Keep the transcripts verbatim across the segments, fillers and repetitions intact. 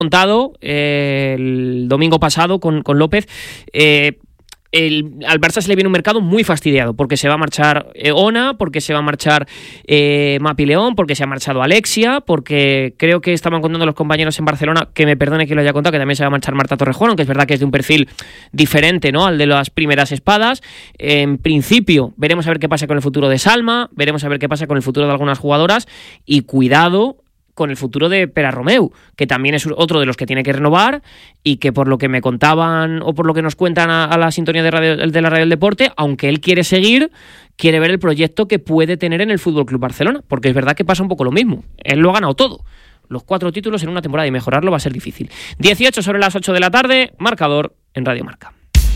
contado eh, el domingo pasado con, con López, eh, El, al Barça se le viene un mercado muy fastidiado, porque se va a marchar eh, Ona, porque se va a marchar eh, Mapi León, porque se ha marchado Alexia, porque creo que estaban contando los compañeros en Barcelona, que me perdone que lo haya contado, que también se va a marchar Marta Torrejón, aunque es verdad que es de un perfil diferente, ¿no?, al de las primeras espadas. En principio, veremos a ver qué pasa con el futuro de Salma, veremos a ver qué pasa con el futuro de algunas jugadoras, y cuidado con el futuro de Pera Romeu, que también es otro de los que tiene que renovar y que, por lo que me contaban o por lo que nos cuentan a, a la sintonía de, radio, de la Radio del Deporte, aunque él quiere seguir, quiere ver el proyecto que puede tener en el F C Barcelona, porque es verdad que pasa un poco lo mismo. Él lo ha ganado todo, los cuatro títulos en una temporada, y mejorarlo va a ser difícil. dieciocho sobre las ocho de la tarde, marcador en Radio Marca.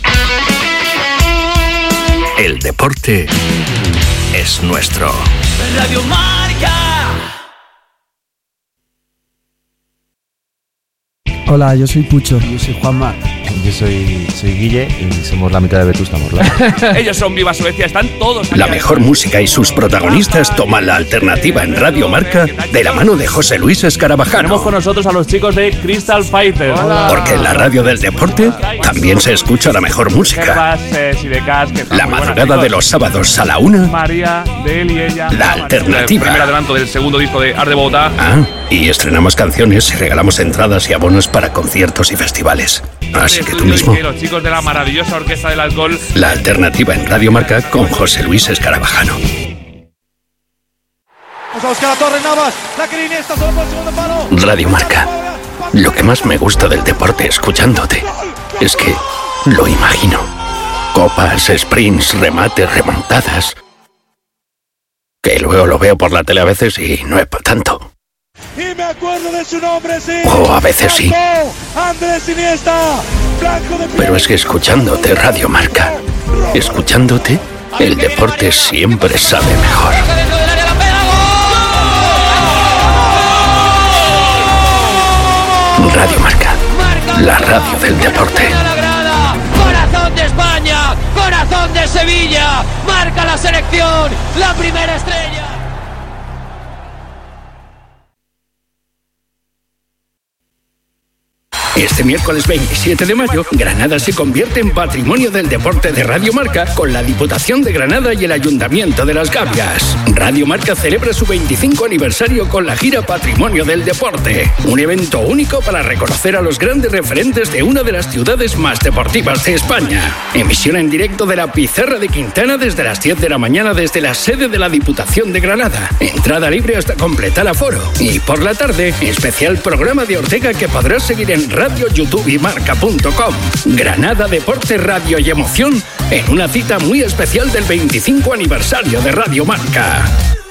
El deporte es nuestro. Radio Marca. Hola, yo soy Pucho. Yo soy Juanma. Yo soy, soy Guille y somos la mitad de Vetusta Morla. Ellos son Viva Suecia, están todos aquí. La mejor música y sus protagonistas toman la alternativa en Radio Marca de la mano de José Luis Escarabajano. Tenemos con nosotros a los chicos de Crystal Fighters. Hola. Porque en la radio del deporte también se escucha la mejor música. La madrugada de los sábados a la una. María, de él y ella. La alternativa. El primer adelanto del segundo disco de Art de Bogotá. Ah, y estrenamos canciones y regalamos entradas y abonos para conciertos y festivales. Así que tú mismo. Los chicos de la maravillosa Orquesta del Alcohol. La alternativa en Radio Marca con José Luis Escarabajano. Radio Marca. Lo que más me gusta del deporte escuchándote es que lo imagino. Copas, sprints, remates, remontadas. Que luego lo veo por la tele a veces y no es para tanto. Y me acuerdo de su nombre, sí. O a veces sí. Andrés Iniesta, blanco de... Pero es que escuchándote Radio Marca, escuchándote, el deporte siempre sabe mejor. Radio Marca, la radio del deporte. Corazón de España, corazón de Sevilla, marca la selección, la primera estrella. Este miércoles veintisiete de mayo, Granada se convierte en Patrimonio del Deporte de Radio Marca con la Diputación de Granada y el Ayuntamiento de Las Gavias. Radio Marca celebra su veinticinco aniversario con la gira Patrimonio del Deporte, un evento único para reconocer a los grandes referentes de una de las ciudades más deportivas de España. Emisión en directo de la Pizarra de Quintana desde las diez de la mañana desde la sede de la Diputación de Granada. Entrada libre hasta completar aforo. Y por la tarde, especial programa de Ortega que podrás seguir en Radio Radio, YouTube y Marca punto com. Granada, deporte, radio y emoción en una cita muy especial del veinticinco aniversario de Radio Marca.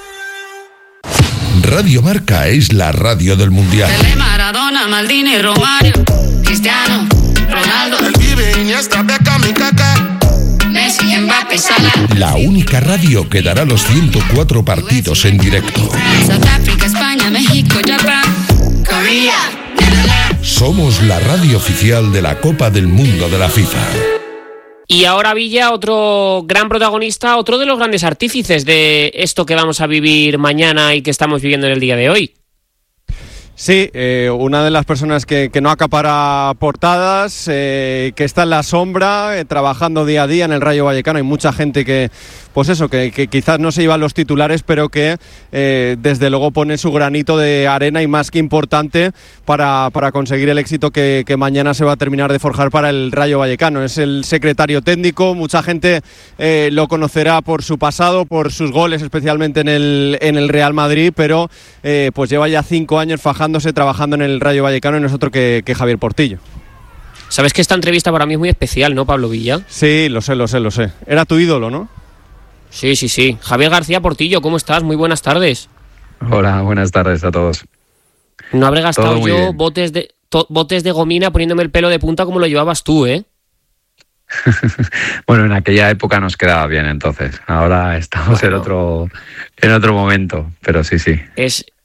Radio Marca es la radio del Mundial. Pelé, Maradona, Maldini, Romario, Cristiano, Ronaldo, El Pibe, Iniesta, Beckham y Kaká, Messi, Mbappé, Salah. La única radio que dará los ciento cuatro partidos en directo. South Africa, España, México, Japón, Corea. Somos la radio oficial de la Copa del Mundo de la FIFA. Y ahora Villa, otro gran protagonista, otro de los grandes artífices de esto que vamos a vivir mañana y que estamos viviendo en el día de hoy. Sí, eh, una de las personas que, que no acapara portadas, eh, que está en la sombra, eh, trabajando día a día en el Rayo Vallecano. Hay mucha gente que, pues eso, que, que quizás no se llevan los titulares, pero que eh, desde luego pone su granito de arena y más que importante para, para conseguir el éxito que, que mañana se va a terminar de forjar para el Rayo Vallecano. Es el secretario técnico, mucha gente eh, lo conocerá por su pasado, por sus goles, especialmente en el, en el Real Madrid, pero eh, pues lleva ya cinco años fajando trabajando en el Rayo Vallecano y no es otro que, que Javier Portillo. Sabes que esta entrevista para mí es muy especial, ¿no, Pablo Villa? Sí, lo sé, lo sé, lo sé. Era tu ídolo, ¿no? Sí, sí, sí. Javier García Portillo, ¿cómo estás? Muy buenas tardes. Hola, buenas tardes a todos. No habré gastado yo botes de, to, botes de gomina poniéndome el pelo de punta como lo llevabas tú, ¿eh? Bueno, en aquella época nos quedaba bien, entonces. Ahora estamos bueno. en otro en otro momento, pero sí, sí. Es...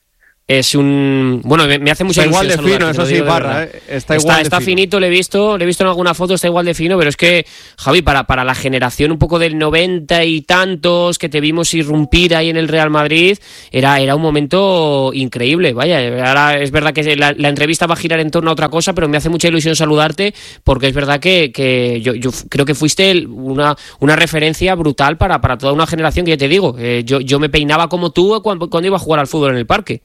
Es un... Bueno, me, me hace mucha está ilusión igual de fino, eso sí, Parra, ¿eh? Está igual está, de está fino. finito, le he visto, le he visto en alguna foto, está igual de fino, pero es que, Javi, para, para la generación un poco del noventa y tantos que te vimos irrumpir ahí en el Real Madrid, era, era un momento increíble. Vaya, ahora es verdad que la, la entrevista va a girar en torno a otra cosa, pero me hace mucha ilusión saludarte, porque es verdad que, que yo, yo creo que fuiste una, una referencia brutal para, para toda una generación que ya te digo, eh, yo, yo me peinaba como tú cuando, cuando iba a jugar al fútbol en el parque.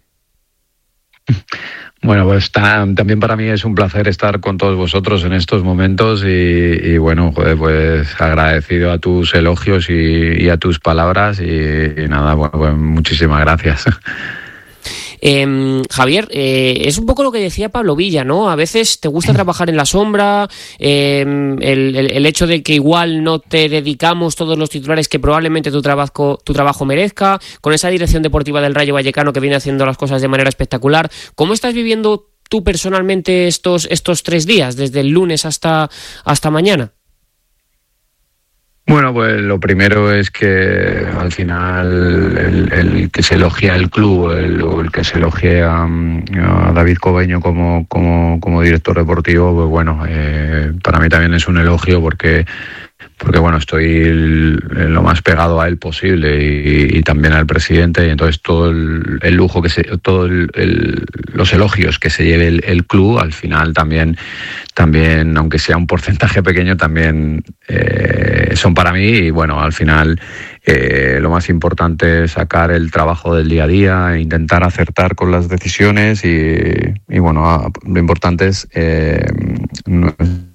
Bueno, pues ta, también para mí es un placer estar con todos vosotros en estos momentos y, y bueno, joder, pues agradecido a tus elogios y, y a tus palabras y, y nada, bueno, pues muchísimas gracias. Eh, Javier, eh, es un poco lo que decía Pablo Villa, ¿no? A veces te gusta trabajar en la sombra, eh, el, el, el hecho de que igual no te dedicamos todos los titulares que probablemente tu trabajo, tu trabajo merezca, con esa dirección deportiva del Rayo Vallecano que viene haciendo las cosas de manera espectacular. ¿Cómo estás viviendo tú personalmente estos, estos tres días, desde el lunes hasta, hasta mañana? Bueno, pues lo primero es que al final el, el que se elogia el club, el, el que se elogia a David Cobeño como, como, como director deportivo, pues bueno, eh, para mí también es un elogio porque porque bueno, estoy el, lo más pegado a él posible y, y también al presidente, y entonces todo el, el lujo que se, todo el, el, los elogios que se lleve el, el club al final también también aunque sea un porcentaje pequeño también eh, son para mí y bueno, al final eh, lo más importante es sacar el trabajo del día a día e intentar acertar con las decisiones y, y bueno, lo importante es eh, nuestro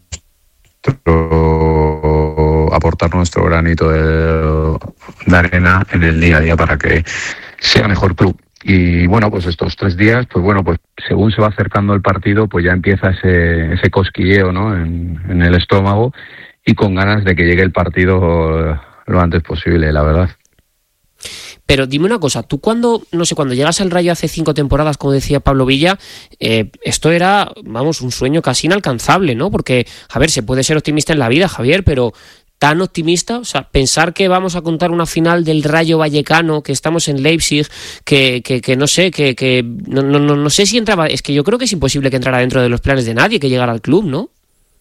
aportar nuestro granito de, de arena en el día a día para que sea mejor club. Y bueno, pues estos tres días, pues bueno, pues según se va acercando el partido, pues ya empieza ese, ese cosquilleo, ¿no? En, en el estómago y con ganas de que llegue el partido lo antes posible, la verdad. Pero dime una cosa, tú cuando, no sé, cuando llegas al Rayo hace cinco temporadas, como decía Pablo Villa, eh, esto era, vamos, un sueño casi inalcanzable, ¿no? Porque, a ver, se puede ser optimista en la vida, Javier, pero tan optimista, o sea, pensar que vamos a contar una final del Rayo Vallecano, que estamos en Leipzig, que, que, que no sé, que, que no, no, no sé si entraba, es que yo creo que es imposible que entrara dentro de los planes de nadie que llegara al club, ¿no?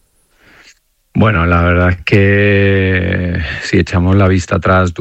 Bueno, la verdad es que si echamos la vista atrás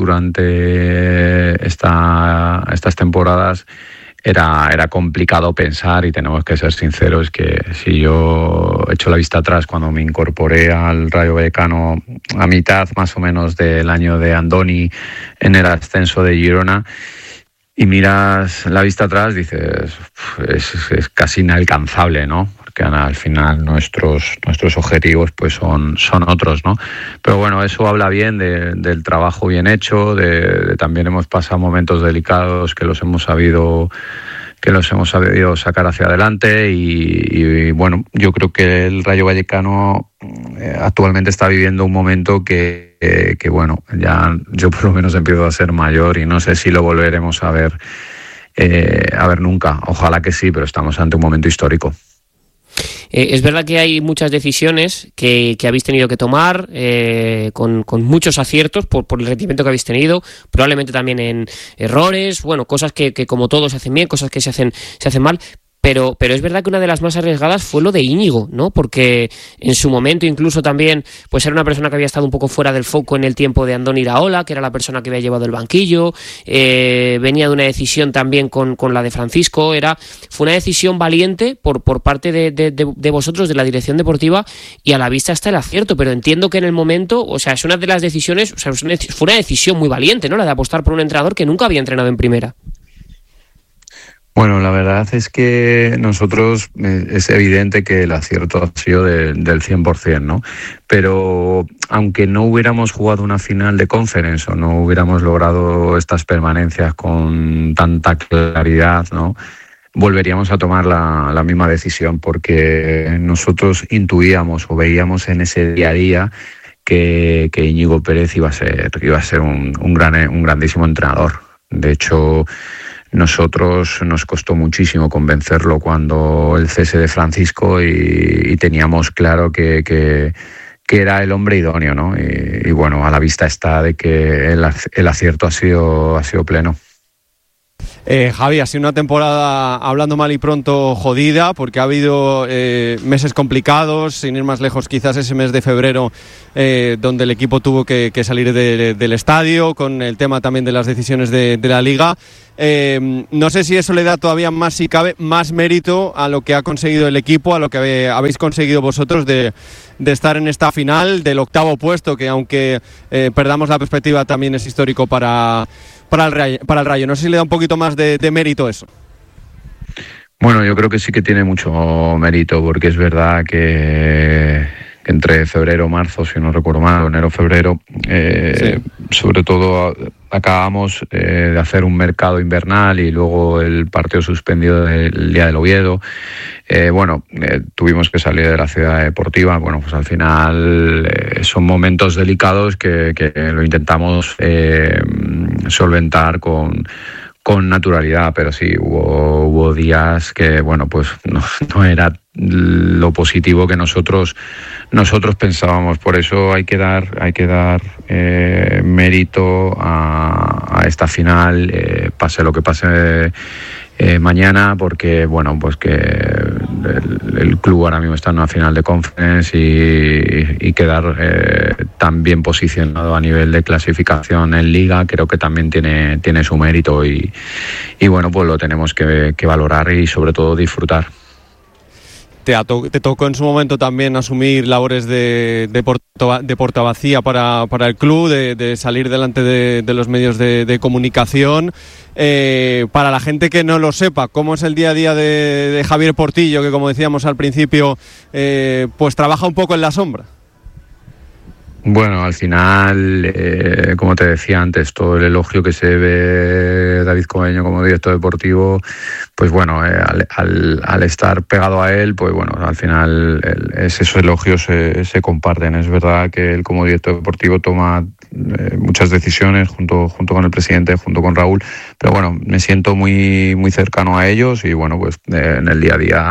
durante esta, estas temporadas era, era complicado pensar y tenemos que ser sinceros que si yo echo la vista atrás cuando me incorporé al Rayo Vallecano a mitad más o menos del año de Andoni en el ascenso de Girona y miras la vista atrás dices es, es casi inalcanzable, ¿no? Que al final nuestros nuestros objetivos pues son son otros, ¿no? Pero bueno, eso habla bien de, del trabajo bien hecho, de, de también hemos pasado momentos delicados que los hemos sabido que los hemos sabido sacar hacia adelante y, y bueno, yo creo que el Rayo Vallecano eh, actualmente está viviendo un momento que, eh, que bueno, ya yo por lo menos empiezo a ser mayor y no sé si lo volveremos a ver eh, a ver nunca. Ojalá que sí, pero estamos ante un momento histórico. Eh, es verdad que hay muchas decisiones que, que habéis tenido que tomar eh, con, con muchos aciertos por, por el rendimiento que habéis tenido, probablemente también en errores, bueno, cosas que, que como todos se hacen bien, cosas que se hacen, se hacen mal. Pero, pero es verdad que una de las más arriesgadas fue lo de Íñigo, ¿no? Porque en su momento incluso también pues era una persona que había estado un poco fuera del foco en el tiempo de Andoni Iraola, que era la persona que había llevado el banquillo, eh, venía de una decisión también con, con la de Francisco, era fue una decisión valiente por, por parte de, de, de, de vosotros, de la dirección deportiva, y a la vista está el acierto, pero entiendo que en el momento, o sea, es una de las decisiones, o sea, fue una decisión muy valiente, ¿no? La de apostar por un entrenador que nunca había entrenado en primera. Bueno, la verdad es que nosotros eh, es evidente que el acierto ha sido de, del cien por ciento, ¿no? Pero aunque no hubiéramos jugado una final de Conference o no hubiéramos logrado estas permanencias con tanta claridad, ¿no? Volveríamos a tomar la, la misma decisión porque nosotros intuíamos o veíamos en ese día a día que, que Íñigo Pérez iba a ser, iba a ser un, un, gran, un grandísimo entrenador. De hecho, nosotros nos costó muchísimo convencerlo cuando el cese de Francisco y, y teníamos claro que, que, que era el hombre idóneo, ¿no? Y, y bueno, a la vista está de que el, el acierto ha sido, ha sido pleno. Eh, Javi, ha sido una temporada, hablando mal y pronto, jodida, porque ha habido eh, meses complicados, sin ir más lejos, quizás ese mes de febrero, eh, donde el equipo tuvo que, que salir de, del estadio, con el tema también de las decisiones de, de la Liga. Eh, no sé si eso le da todavía más, si cabe, más mérito a lo que ha conseguido el equipo, a lo que habéis conseguido vosotros de, de estar en esta final, del octavo puesto, que aunque eh, perdamos la perspectiva, también es histórico para, para, el Rayo, para el Rayo. No sé si le da un poquito más de, de mérito eso. Bueno, yo creo que sí que tiene mucho mérito, porque es verdad que, que entre febrero, marzo, si no recuerdo mal, enero, febrero, eh, sí. sobre todo acabamos eh, de hacer un mercado invernal y luego el partido suspendido del día del Oviedo. Eh, bueno, eh, tuvimos que salir de la ciudad deportiva. Bueno, pues al final eh, son momentos delicados que, que lo intentamos eh, solventar con con naturalidad, pero sí, hubo, hubo días que, bueno, pues no, no era lo positivo que nosotros nosotros pensábamos. Por eso hay que dar hay que dar eh, mérito a, a esta final, eh, pase lo que pase eh, mañana, porque, bueno, pues que el, el club ahora mismo está en una final de Conference y, y quedar eh, tan bien posicionado a nivel de clasificación en Liga, creo que también tiene, tiene su mérito y, y bueno, pues lo tenemos que, que valorar y sobre todo disfrutar. Te, ato- te tocó en su momento también asumir labores de, de, porta, de portavacía para, para el club, de, de salir delante de, de los medios de, de comunicación. Eh, para la gente que no lo sepa, ¿cómo es el día a día de, de Javier Portillo, que, como decíamos al principio, eh, pues trabaja un poco en la sombra? Bueno, al final, eh, como te decía antes, todo el elogio que se ve David Cobeño como director deportivo, pues bueno, eh, al, al, al estar pegado a él, pues bueno, al final el, esos elogios se, se comparten. Es verdad que él como director deportivo toma eh, muchas decisiones junto, junto con el presidente, junto con Raúl, pero bueno, me siento muy, muy cercano a ellos y bueno, pues eh, en el día a día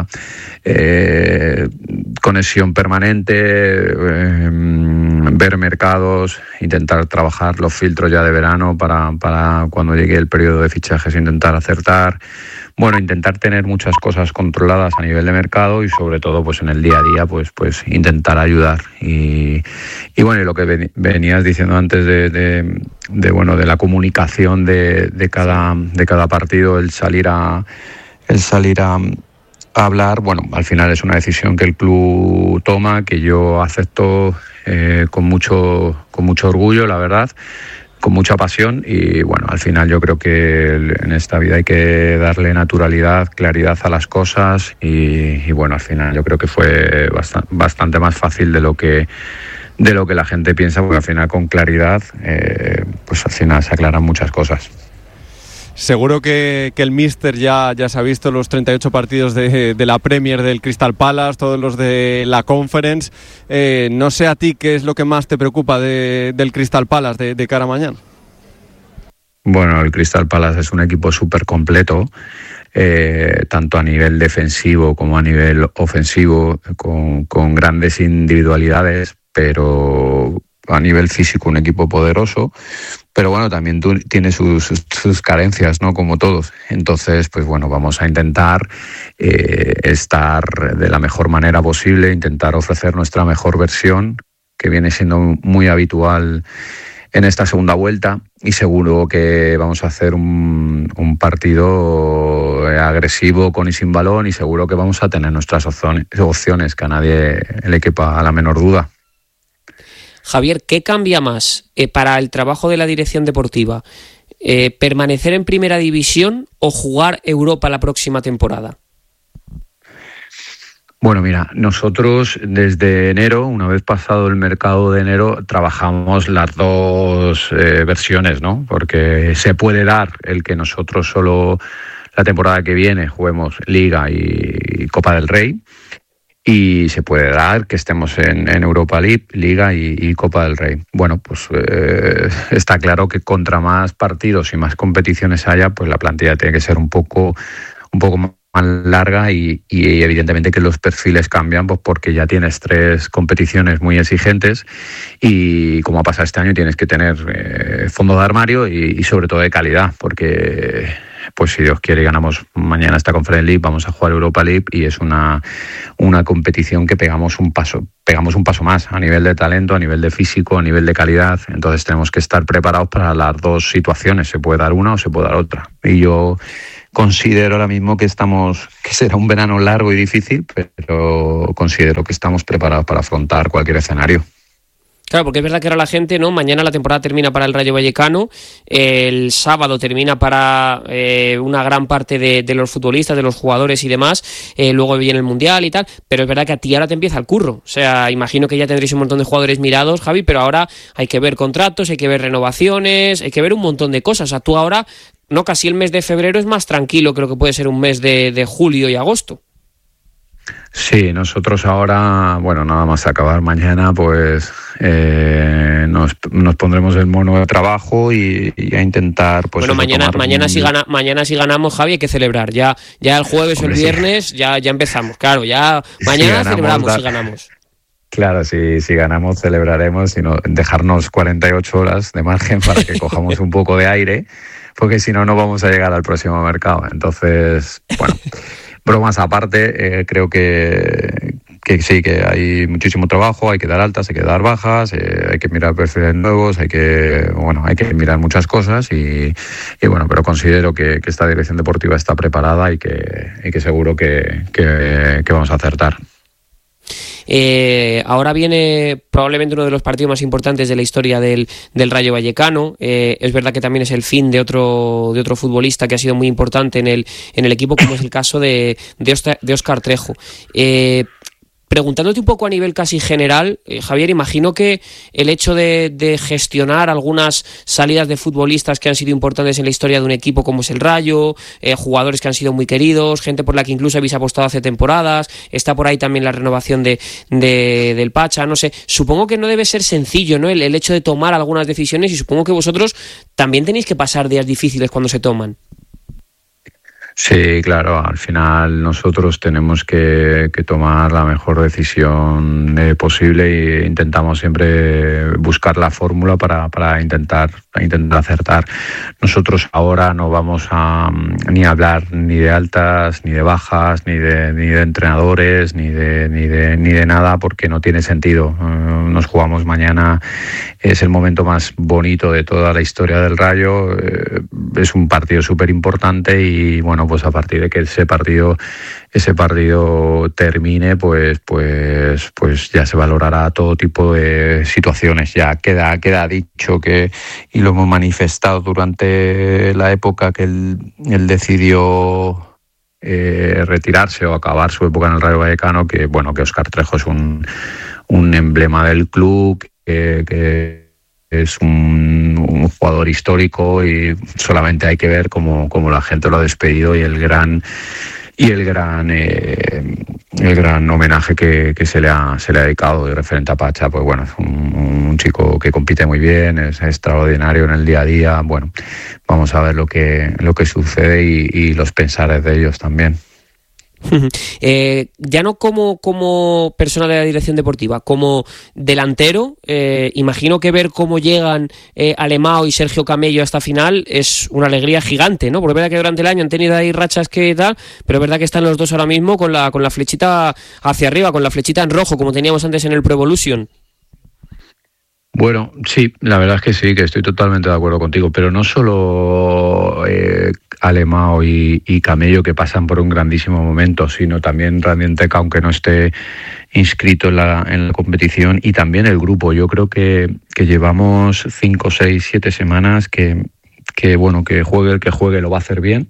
eh, conexión permanente, eh, ver mercados, intentar trabajar los filtros ya de verano para, para cuando llegue el periodo de fichajes intentar acertar, bueno, intentar tener muchas cosas controladas a nivel de mercado y sobre todo pues en el día a día pues pues intentar ayudar y, y bueno, y lo que venías diciendo antes de, de, de bueno de la comunicación de, de cada de cada partido, el salir a el salir a a hablar, bueno, al final es una decisión que el club toma, que yo acepto eh, con mucho con mucho orgullo, la verdad, con mucha pasión y bueno, al final yo creo que en esta vida hay que darle naturalidad, claridad a las cosas y, y bueno, al final yo creo que fue bastante, bastante más fácil de lo que de lo que la gente piensa, porque al final con claridad eh, pues al final se aclaran muchas cosas. Seguro que, que el míster ya, ya se ha visto los treinta y ocho partidos de, de la Premier del Crystal Palace, todos los de la Conference. Eh, no sé a ti qué es lo que más te preocupa de, del Crystal Palace de, de cara a mañana. Bueno, el Crystal Palace es un equipo súper completo, eh, tanto a nivel defensivo como a nivel ofensivo, con, con grandes individualidades, pero a nivel físico un equipo poderoso. Pero bueno, también tú, tiene sus, sus, sus carencias, ¿no? Como todos. Entonces, pues bueno, vamos a intentar eh, estar de la mejor manera posible, intentar ofrecer nuestra mejor versión, que viene siendo muy habitual en esta segunda vuelta, y seguro que vamos a hacer un, un partido agresivo con y sin balón, y seguro que vamos a tener nuestras opciones, opciones que a nadie le quepa la menor duda. Javier, ¿qué cambia más eh, para el trabajo de la dirección deportiva? Eh, ¿Permanecer en primera división o jugar Europa la próxima temporada? Bueno, mira, nosotros desde enero, una vez pasado el mercado de enero, trabajamos las dos eh, versiones, ¿no? Porque se puede dar el que nosotros solo la temporada que viene juguemos Liga y Copa del Rey, y se puede dar que estemos en, en Europa League, Liga y, y Copa del Rey. Bueno, pues eh, está claro que contra más partidos y más competiciones haya, pues la plantilla tiene que ser un poco, un poco más larga y, y evidentemente que los perfiles cambian, pues porque ya tienes tres competiciones muy exigentes y como ha pasado este año tienes que tener eh, fondo de armario y, y sobre todo de calidad, porque pues si Dios quiere ganamos mañana esta Conference League, vamos a jugar Europa League y es una, una competición que pegamos un paso, pegamos un paso más a nivel de talento, a nivel de físico, a nivel de calidad. Entonces tenemos que estar preparados para las dos situaciones, se puede dar una o se puede dar otra. Y yo considero ahora mismo que estamos, que será un verano largo y difícil, pero considero que estamos preparados para afrontar cualquier escenario. Claro, porque es verdad que ahora la gente, ¿no? Mañana la temporada termina para el Rayo Vallecano, el sábado termina para eh, una gran parte de, de los futbolistas, de los jugadores y demás, eh, luego viene el Mundial y tal, pero es verdad que a ti ahora te empieza el curro. O sea, imagino que ya tendréis un montón de jugadores mirados, Javi, pero ahora hay que ver contratos, hay que ver renovaciones, hay que ver un montón de cosas. O sea, tú ahora, no, casi el mes de febrero es más tranquilo que lo que puede ser un mes de, de julio y agosto. Sí, nosotros ahora, bueno, nada más acabar mañana, pues eh, nos, nos pondremos el mono de trabajo y, y a intentar, pues. Bueno, mañana, mañana un... si gana, mañana si ganamos, Javi, hay que celebrar. Ya, ya el jueves Hombre, o el viernes, sí. ya, ya empezamos. Claro, ya mañana si celebramos da... si ganamos. Claro, si, si ganamos celebraremos, sino dejarnos cuarenta y ocho horas de margen para que cojamos un poco de aire, porque si no, no vamos a llegar al próximo mercado. Entonces, bueno. Bromas aparte, eh, creo que, que sí, que hay muchísimo trabajo, hay que dar altas, hay que dar bajas, eh, hay que mirar perfiles nuevos, hay que bueno, hay que mirar muchas cosas y, y bueno, pero considero que, que esta dirección deportiva está preparada y que, y que seguro que, que, que vamos a acertar. Eh, ahora viene probablemente uno de los partidos más importantes de la historia del, del Rayo Vallecano. Eh, es verdad que también es el fin de otro de otro futbolista que ha sido muy importante en el en el equipo, como es el caso de, de, Oscar, de Óscar Trejo. Eh, Preguntándote un poco a nivel casi general, eh, Javier, imagino que el hecho de, de gestionar algunas salidas de futbolistas que han sido importantes en la historia de un equipo como es el Rayo, eh, jugadores que han sido muy queridos, gente por la que incluso habéis apostado hace temporadas, está por ahí también la renovación de, de del Pacha, no sé, supongo que no debe ser sencillo, ¿no? El, el hecho de tomar algunas decisiones, y supongo que vosotros también tenéis que pasar días difíciles cuando se toman. Sí, claro, al final nosotros tenemos que, que tomar la mejor decisión eh, posible e intentamos siempre buscar la fórmula para, para intentar, para intentar acertar. Nosotros ahora no vamos a ni a hablar ni de altas, ni de bajas, ni de, ni de entrenadores, ni de, ni de, ni de nada, porque no tiene sentido. Uh, nos jugamos mañana, es el momento más bonito de toda la historia del Rayo, uh, es un partido súper importante y bueno, pues a partir de que ese partido ese partido termine, pues pues pues ya se valorará todo tipo de situaciones. Ya queda queda dicho que, y lo hemos manifestado durante la época que él, él decidió eh, retirarse o acabar su época en el Rayo Vallecano, que bueno, que Óscar Trejo es un un emblema del club, que, que es un, un jugador histórico y solamente hay que ver cómo, cómo la gente lo ha despedido y el gran y el gran eh, el gran homenaje que, que se le ha se le ha dedicado de referente a Pacha. Pues bueno, es un, un chico que compite muy bien, es extraordinario en el día a día. Bueno, vamos a ver lo que lo que sucede y, y los pensares de ellos también. Eh, ya no como, como persona de la dirección deportiva, como delantero, eh, imagino que ver cómo llegan eh, Alemão y Sergio Camello a esta final es una alegría gigante, ¿no? Porque es verdad que durante el año han tenido ahí rachas que tal, pero es verdad que están los dos ahora mismo con la, con la flechita hacia arriba, con la flechita en rojo, como teníamos antes en el Pro Evolution. Bueno, sí, la verdad es que sí, que estoy totalmente de acuerdo contigo, pero no solo eh, Alemão y, y Camello, que pasan por un grandísimo momento, sino también Randy Teca, aunque no esté inscrito en la, en la competición, y también el grupo. Yo creo que, que llevamos cinco, seis, siete semanas que, que, bueno, que juegue el que juegue lo va a hacer bien,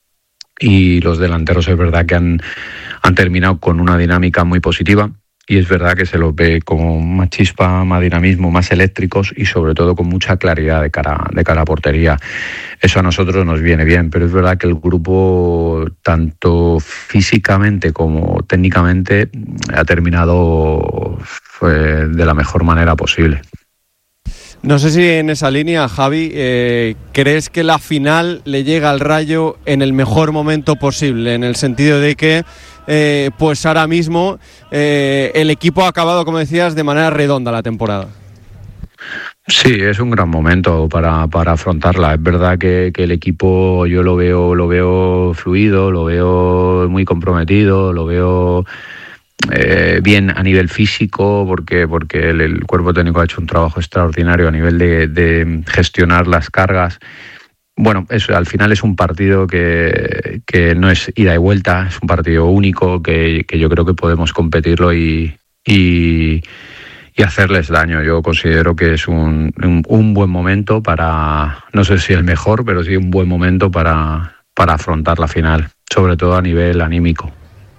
y los delanteros es verdad que han, han terminado con una dinámica muy positiva. Y es verdad que se los ve como más chispa, más dinamismo, más eléctricos y sobre todo con mucha claridad de cara, de cara a portería. Eso a nosotros nos viene bien, pero es verdad que el grupo, tanto físicamente como técnicamente, ha terminado eh, de la mejor manera posible. No sé si en esa línea, Javi, eh, ¿crees que la final le llega al Rayo en el mejor momento posible? En el sentido de que Eh, pues ahora mismo eh, el equipo ha acabado, como decías, de manera redonda la temporada. Sí, es un gran momento para, para afrontarla. Es verdad que, que el equipo yo lo veo, lo veo fluido, lo veo muy comprometido, lo veo eh, bien a nivel físico, porque, porque el, el cuerpo técnico ha hecho un trabajo extraordinario a nivel de, de gestionar las cargas. Bueno, eso, al final es un partido que, que no es ida y vuelta, es un partido único que, que yo creo que podemos competirlo y, y, y hacerles daño. Yo considero que es un, un, un buen momento para, no sé si el mejor, pero sí un buen momento para, para afrontar la final, sobre todo a nivel anímico.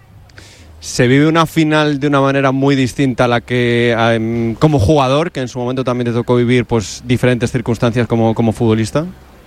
Se vive una final de una manera muy distinta a la que um, como jugador, que en su momento también te tocó vivir pues diferentes circunstancias como, como futbolista.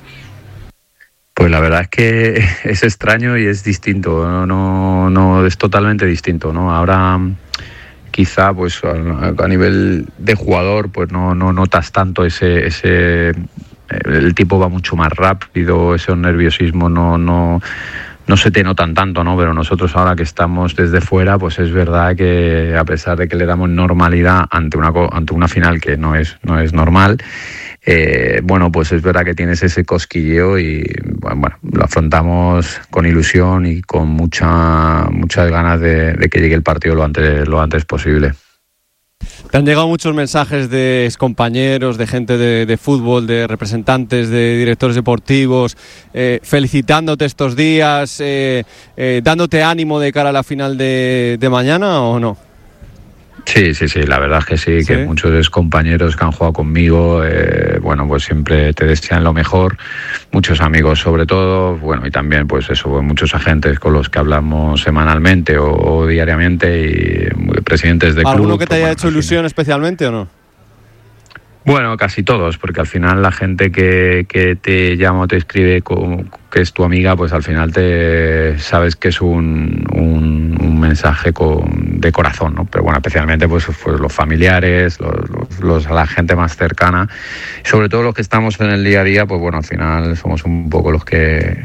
Pues la verdad es que es extraño y es distinto, no, no, no es totalmente distinto, ¿no? Ahora quizá pues a, a nivel de jugador pues no, no notas tanto ese, ese el tipo va mucho más rápido, ese nerviosismo no, no, no se te notan tanto, ¿no? Pero nosotros ahora que estamos desde fuera, pues es verdad que a pesar de que le damos normalidad ante una ante una final que no es, no es normal, Eh, bueno, pues es verdad que tienes ese cosquilleo y bueno, bueno lo afrontamos con ilusión y con mucha muchas ganas de, de que llegue el partido lo antes, lo antes posible. Te han llegado muchos mensajes de compañeros, de gente de, de fútbol, de representantes, de directores deportivos, eh, felicitándote estos días, eh, eh, dándote ánimo de cara a la final de, de mañana, ¿o no? Sí, sí, sí, la verdad es que sí, ¿Sí? que muchos compañeros que han jugado conmigo, eh, bueno, pues siempre te desean lo mejor, muchos amigos sobre todo, bueno, y también pues eso, muchos agentes con los que hablamos semanalmente o, o diariamente y presidentes de club. ¿Alguno que te haya bueno, hecho ilusión especialmente o no? Bueno, casi todos, porque al final la gente que, que te llama o te escribe como que es tu amiga, pues al final te sabes que es un, un, un mensaje con, de corazón, ¿no? Pero bueno, especialmente pues, pues los familiares, los, los, los, la gente más cercana, sobre todo los que estamos en el día a día, pues bueno, al final somos un poco los que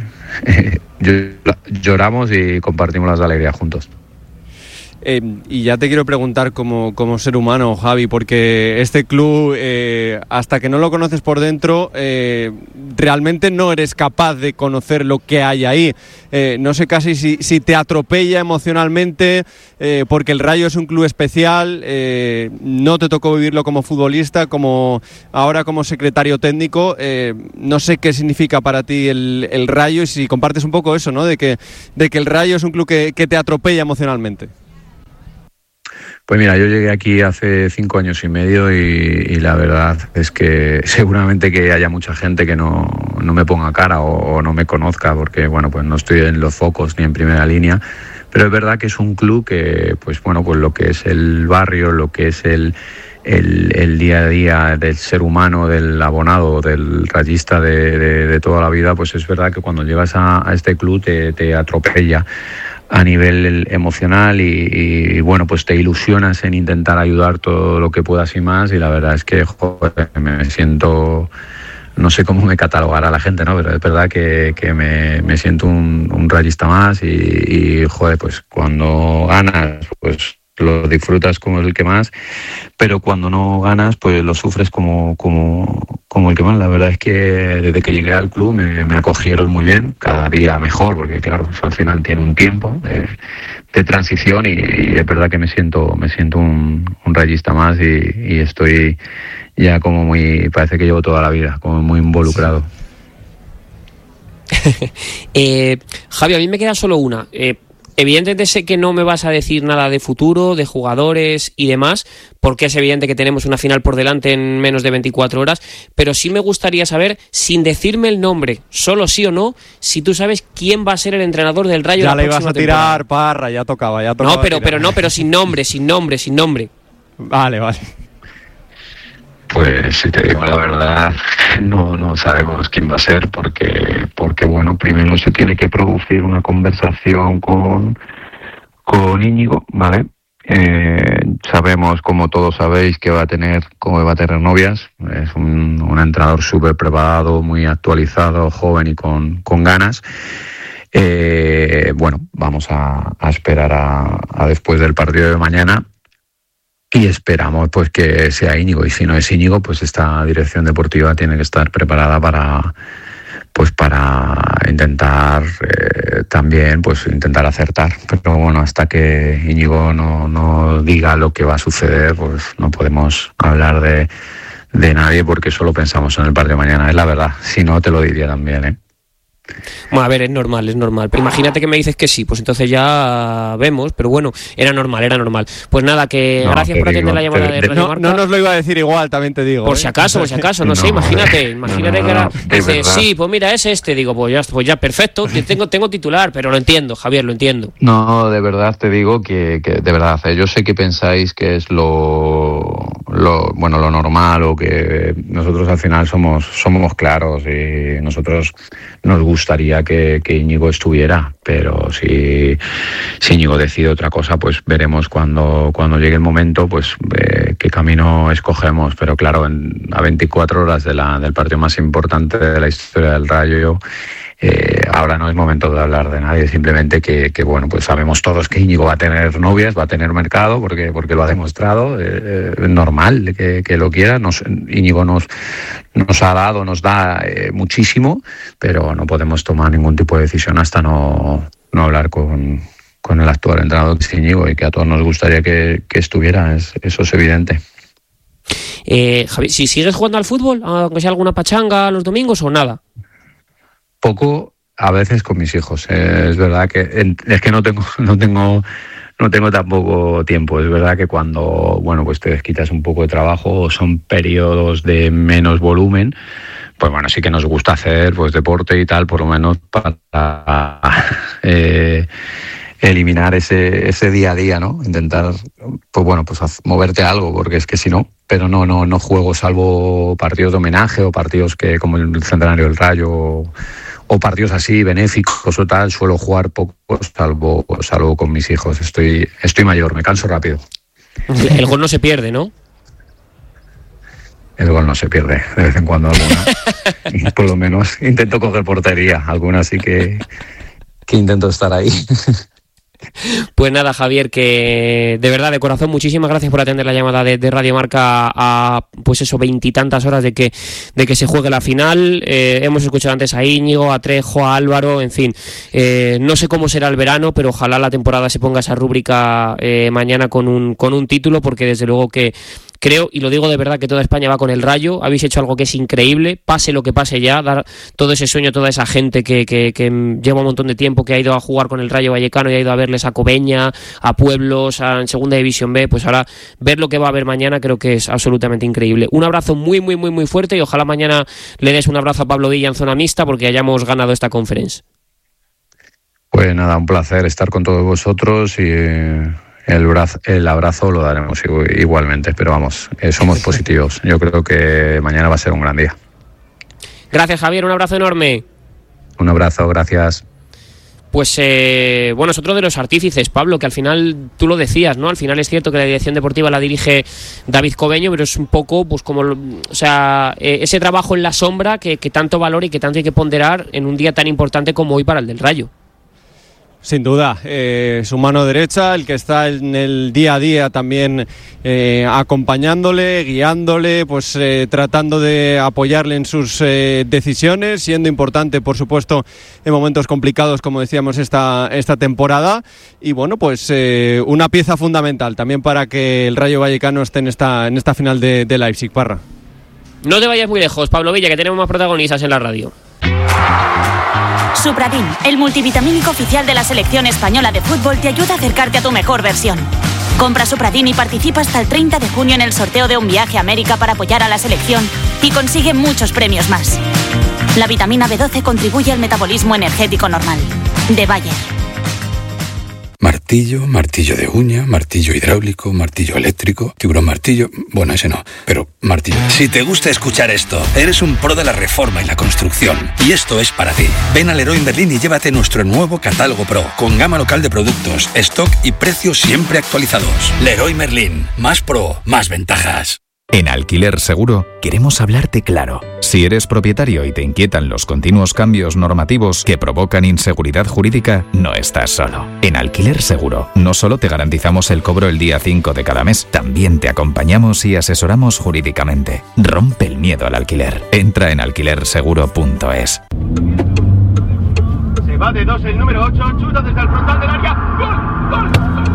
lloramos y compartimos las alegrías juntos. Eh, y ya te quiero preguntar como, como ser humano, Javi, porque este club, eh, hasta que no lo conoces por dentro, eh, realmente no eres capaz de conocer lo que hay ahí. Eh, no sé casi si, si te atropella emocionalmente, eh, porque el Rayo es un club especial, eh, no te tocó vivirlo como futbolista, como ahora como secretario técnico. Eh, no sé qué significa para ti el, el Rayo y si compartes un poco eso, ¿no? De que, de que el Rayo es un club que, que te atropella emocionalmente. Pues mira, yo llegué aquí hace cinco años y medio y, y la verdad es que seguramente que haya mucha gente que no, no me ponga cara o, o no me conozca porque, bueno, pues no estoy en los focos ni en primera línea, pero es verdad que es un club que, pues bueno, pues lo que es el barrio, lo que es el, el, el día a día del ser humano, del abonado, del rayista de, de, de toda la vida, pues es verdad que cuando llegas a, a este club te, te atropella a nivel emocional y, y bueno, pues te ilusionas en intentar ayudar todo lo que puedas y más, y la verdad es que joder, me siento, no sé cómo me catalogará la gente, ¿no? Pero es verdad que, que me, me siento un, un rayista más y, y joder, pues cuando ganas pues lo disfrutas como el que más, pero cuando no ganas pues lo sufres como, como, como el que más. La verdad es que desde que llegué al club me, me acogieron muy bien, cada día mejor, porque claro, pues al final tiene un tiempo de, de transición y, y es verdad que me siento me siento un, un rayista más y, y estoy ya como muy, parece que llevo toda la vida como muy involucrado. eh, Javi, a mí me queda solo una. Eh, Evidentemente sé que no me vas a decir nada de futuro, de jugadores y demás, porque es evidente que tenemos una final por delante en menos de veinticuatro horas, pero sí me gustaría saber, sin decirme el nombre, solo sí o no, si tú sabes quién va a ser el entrenador del Rayo. Ya la le ibas a temporada. tirar, Parra, ya tocaba, ya tocaba. No, pero, tirar. pero no, pero sin nombre, sin nombre, sin nombre. Vale, vale. Pues si te digo la verdad, no, no sabemos quién va a ser porque, porque bueno, primero se tiene que producir una conversación con, con Íñigo, ¿vale? Eh, sabemos, como todos sabéis, que va a tener, como va a tener novias. Es un, un entrenador súper preparado, muy actualizado, joven y con, con ganas. Eh, bueno, vamos a, a esperar a, a después del partido de mañana. y esperamos pues que sea Íñigo, y si no es Íñigo, pues esta dirección deportiva tiene que estar preparada para pues para intentar eh, también pues intentar acertar, pero bueno, hasta que Íñigo no, no diga lo que va a suceder, pues no podemos hablar de, de nadie, porque solo pensamos en el partido de mañana, es la verdad, si no te lo diría también, ¿eh? Bueno, a ver, es normal, es normal. Pero imagínate que me dices que sí, pues entonces ya vemos, pero bueno, era normal, era normal. Pues nada, que no, gracias por atender digo, la llamada te, de Radio no, Marca. No nos lo iba a decir igual, también te digo. Por ¿eh? si acaso, por si acaso, no, no sé, imagínate, imagínate no, no, no, que era, dice, sí, pues mira, es este, digo, pues ya, pues ya perfecto, tengo, tengo titular, pero lo entiendo, Javier, lo entiendo. No, de verdad te digo que, que de verdad, ¿eh? Yo sé que pensáis que es lo, lo, bueno, lo normal, o que nosotros al final somos, somos claros, y nosotros nos gustaría que que Íñigo estuviera, pero si, si Íñigo decide otra cosa, pues veremos cuando, cuando llegue el momento, pues eh, qué camino escogemos, pero claro, en, a veinticuatro horas de la, del partido más importante de la historia del Rayo, eh, ahora no es momento de hablar de nadie, simplemente que, que bueno, pues sabemos todos que Íñigo va a tener novias, va a tener mercado, porque, porque lo ha demostrado, eh, es normal que, que lo quiera, nos, Íñigo nos, nos ha dado, nos da eh, muchísimo, pero no podemos tomar ningún tipo de decisión hasta no, no hablar con, con el actual entrenador, que es Íñigo, y que a todos nos gustaría que, que estuviera, es, eso es evidente. Eh, Javi, si sigues jugando al fútbol, aunque sea alguna pachanga los domingos o nada. Poco, a veces con mis hijos. Eh, es verdad que es que no tengo, no tengo, no tengo tampoco tiempo. Es verdad que cuando, bueno, pues te desquitas un poco de trabajo, o son periodos de menos volumen, pues bueno, sí que nos gusta hacer pues deporte y tal, por lo menos para eh, eliminar ese, ese día a día, ¿no? Intentar, pues bueno, pues moverte a algo, porque es que si no, pero no, no, no juego salvo partidos de homenaje o partidos que como el Centenario del Rayo, o, o partidos así benéficos o tal, suelo jugar poco, salvo, salvo con mis hijos. Estoy, estoy mayor, me canso rápido. El gol no se pierde, ¿no? El gol no se pierde, de vez en cuando alguna. Y por lo menos intento coger portería, alguna sí que, que intento estar ahí. Pues nada, Javier, que de verdad, de corazón, muchísimas gracias por atender la llamada de, de Radio Marca a, pues eso, veintitantas horas de que, de que se juegue la final. Eh, hemos escuchado antes a Íñigo, a Trejo, a Álvaro, en fin. Eh, no sé cómo será el verano, pero ojalá la temporada se ponga esa rúbrica eh, mañana con un, con un título, porque desde luego que creo, y lo digo de verdad, que toda España va con el Rayo. Habéis hecho algo que es increíble, pase lo que pase ya, dar todo ese sueño a toda esa gente que, que, que lleva un montón de tiempo, que ha ido a jugar con el Rayo Vallecano y ha ido a verles a Cobeña, a Pueblos, a, en Segunda División B. Pues ahora ver lo que va a haber mañana creo que es absolutamente increíble. Un abrazo muy, muy, muy, muy fuerte, y ojalá mañana le des un abrazo a Pablo Villa en zona mixta, porque hayamos ganado esta conferencia. Pues nada, un placer estar con todos vosotros, y el, brazo, el abrazo lo daremos igualmente, pero vamos, eh, somos positivos. Yo creo que mañana va a ser un gran día. Gracias, Javier, un abrazo enorme. Un abrazo, gracias. Pues eh, bueno, es otro de los artífices, Pablo, que al final, tú lo decías, ¿no? Al final es cierto que la dirección deportiva la dirige David Cobeño, pero es un poco, pues como, o sea, eh, ese trabajo en la sombra que, que tanto valora y que tanto hay que ponderar en un día tan importante como hoy para el del Rayo. Sin duda, eh, su mano derecha, el que está en el día a día también eh, acompañándole, guiándole, pues eh, tratando de apoyarle en sus eh, decisiones, siendo importante, por supuesto, en momentos complicados, como decíamos, esta, esta temporada. Y bueno, pues eh, una pieza fundamental también para que el Rayo Vallecano esté en esta, en esta final de, de Leipzig, Parra. No te vayas muy lejos, Pablo Villa, que tenemos más protagonistas en la radio. Supradin, el multivitamínico oficial de la selección española de fútbol, te ayuda a acercarte a tu mejor versión. Compra Supradin y participa hasta el treinta de junio en el sorteo de un viaje a América para apoyar a la selección, y consigue muchos premios más. La vitamina B doce contribuye al metabolismo energético normal. De Bayer. Martillo, martillo de uña, martillo hidráulico, martillo eléctrico, tiburón martillo... Bueno, ese no, pero martillo. Si te gusta escuchar esto, eres un pro de la reforma y la construcción, y esto es para ti. Ven a Leroy Merlin y llévate nuestro nuevo catálogo Pro, con gama local de productos, stock y precios siempre actualizados. Leroy Merlin, más pro, más ventajas. En Alquiler Seguro queremos hablarte claro. Si eres propietario y te inquietan los continuos cambios normativos que provocan inseguridad jurídica, no estás solo. En Alquiler Seguro no solo te garantizamos el cobro el día cinco de cada mes, también te acompañamos y asesoramos jurídicamente. Rompe el miedo al alquiler. Entra en alquiler seguro punto es. Se va de dos el número ocho, chuta desde el frontal del área. ¡Gol! ¡Gol!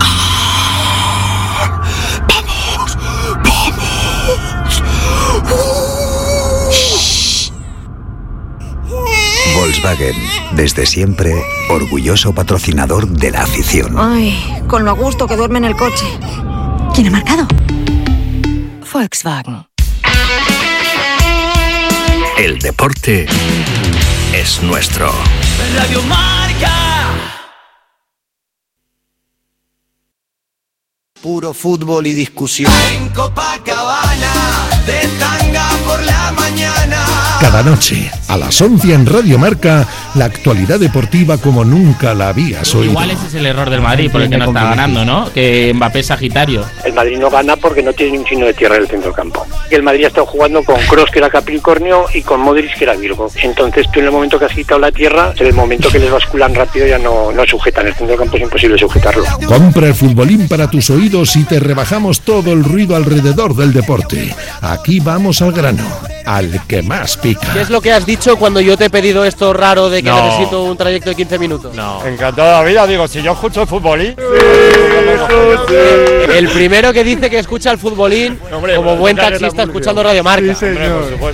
Volkswagen, desde siempre, orgulloso patrocinador de la afición. Ay, con lo a gusto que duerme en el coche. ¿Quién ha marcado? Volkswagen. El deporte es nuestro. Radio Marca. Puro fútbol y discusión. En Copacabana, de tanga por la mañana. Cada noche, a las once en Radio Marca, la actualidad deportiva como nunca la habías oído. Igual ese es el error del Madrid, por el que no está ganando, ¿no? Que Mbappé es Sagitario. El Madrid no gana porque no tiene ni un signo de tierra en el centrocampo. Y el Madrid ha estado jugando con Kroos, que era Capricornio, y con Modric, que era Virgo. Entonces tú en el momento que has quitado la tierra, en el momento que les basculan rápido ya no, no sujetan. El centrocampo es imposible sujetarlo. Compra el futbolín para tus oídos y te rebajamos todo el ruido alrededor del deporte. Aquí vamos al grano, al que más pica. ¿Qué es lo que has dicho cuando yo te he pedido esto raro de que No. necesito un trayecto de quince minutos? No. Encantado de la vida, digo, si yo escucho el futbolín. El primero que dice que escucha el futbolín, Hombre, como pues, buen ya que taxista está muy escuchando bien. Radio Marca. Sí, señor. Hombre, por supuesto.